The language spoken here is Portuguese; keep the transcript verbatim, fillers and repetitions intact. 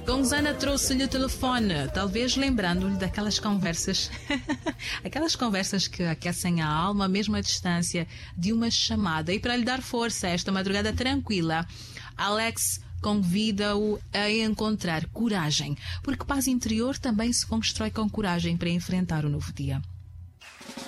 Gonzana trouxe-lhe o telefone, talvez lembrando-lhe daquelas conversas, aquelas conversas que aquecem a alma, mesmo à distância de uma chamada. E para lhe dar força a esta madrugada tranquila, Alex convida-o a encontrar coragem, porque paz interior também se constrói com coragem para enfrentar o novo dia.